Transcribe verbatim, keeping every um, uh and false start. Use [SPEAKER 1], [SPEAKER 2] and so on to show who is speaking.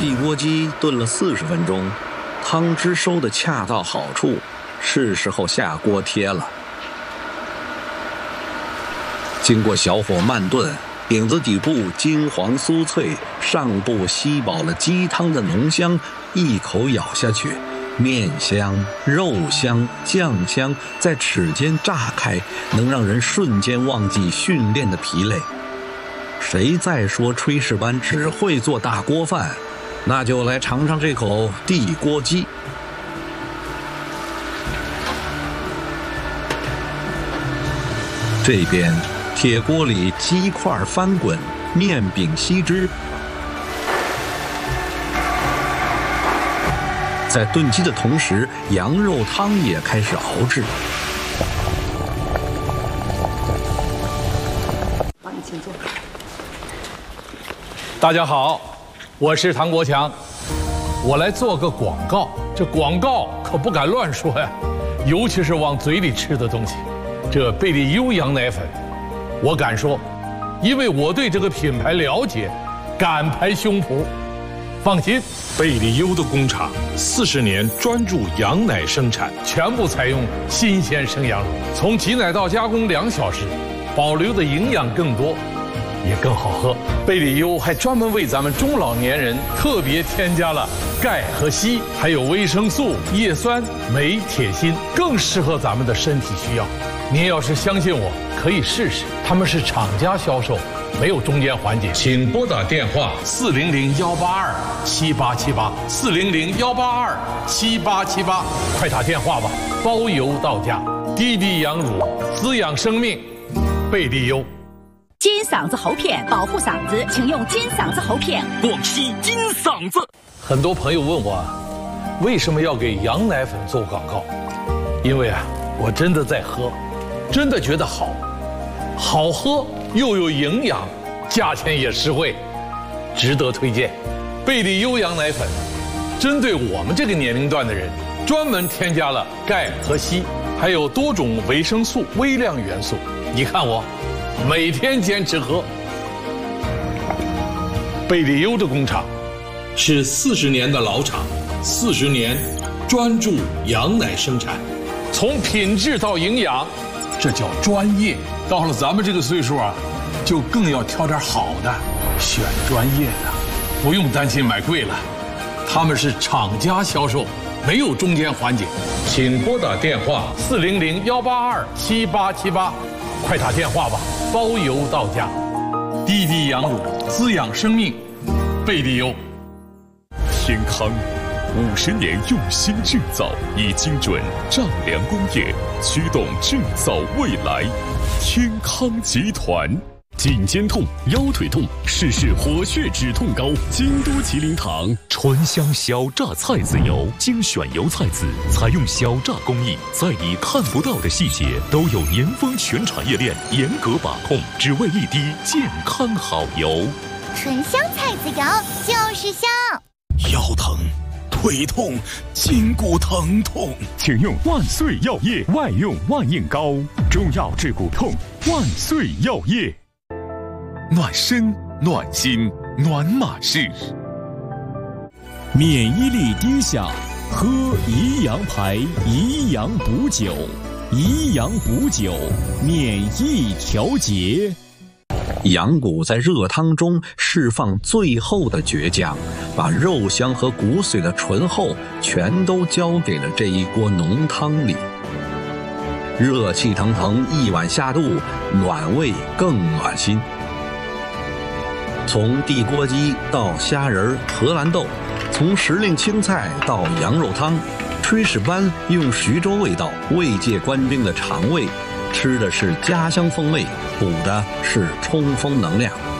[SPEAKER 1] 地锅鸡炖了四十分钟，汤汁收得恰到好处，是时候下锅贴了。经过小火慢炖，饼子底部金黄酥脆，上部吸饱了鸡汤的浓香，一口咬下去，面香、肉香、酱香在齿间炸开，能让人瞬间忘记训练的疲累。谁再说炊事班只会做大锅饭，那就来尝尝这口地锅鸡。这边铁锅里鸡块翻滚，面饼吸汁。在炖鸡的同时，羊肉汤也开始熬制。
[SPEAKER 2] 好，你请坐。
[SPEAKER 3] 大家好，我是唐国强，我来做个广告。这广告可不敢乱说呀，尤其是往嘴里吃的东西。这贝利优羊奶粉，我敢说，因为我对这个品牌了解，敢拍胸脯。放心，
[SPEAKER 4] 贝利优的工厂四十年专注羊奶生产，
[SPEAKER 3] 全部采用新鲜生羊肉，从挤奶到加工两小时，保留的营养更多，也更好喝。贝利优还专门为咱们中老年人特别添加了钙和硒，还有维生素、叶酸、镁、铁、锌，更适合咱们的身体需要。您要是相信我，可以试试。他们是厂家销售，没有中间环节。请拨打电话四零零幺八二七八七八四零零幺八二七八七八，快打电话吧，包邮到家。滴滴羊乳滋养生命，贝利优。
[SPEAKER 5] 金嗓子喉片保护嗓子，请用金嗓子喉片。
[SPEAKER 6] 广西金嗓子。
[SPEAKER 3] 很多朋友问我，为什么要给羊奶粉做广告？因为啊，我真的在喝，真的觉得好，好喝又有营养，价钱也实惠，值得推荐。贝利优羊奶粉，针对我们这个年龄段的人，专门添加了钙和硒，还有多种维生素、微量元素。你看我。每天坚持喝。贝利优的工厂是四十年的老厂，四十年专注羊奶生产，从品质到营养，这叫专业。到了咱们这个岁数啊，就更要挑点好的，选专业的，不用担心买贵了。他们是厂家销售，没有中间环节。请拨打电话四零零幺八二七八七八，快打电话吧。包邮到家，滴滴羊乳滋养生命，贝利优。
[SPEAKER 6] 天康五十年用心制造，以精准丈量工业驱动制造未来。天康集团。颈肩痛、腰腿痛，试试活血止痛膏。京都麒麟堂醇香小榨菜籽油，精选油菜籽，采用小榨工艺，在你看不到的细节都有年丰全产业链严格把控，只为一滴健康好油。
[SPEAKER 7] 醇香菜籽油就是香。
[SPEAKER 6] 腰疼、腿痛、筋骨疼痛，请用万岁药业外用万应膏，中药治骨痛，万岁药业。暖身、暖心、暖马氏。免疫力低下，喝宜阳牌宜阳补酒，宜阳补酒，免疫调节。
[SPEAKER 1] 羊骨在热汤中释放最后的倔强，把肉香和骨髓的醇厚全都交给了这一锅浓汤里。热气腾腾一碗下肚，暖胃更暖心。从地锅鸡到虾仁、荷兰豆，从时令青菜到羊肉汤，炊事班用徐州味道慰藉官兵的肠胃，吃的是家乡风味，补的是冲锋能量。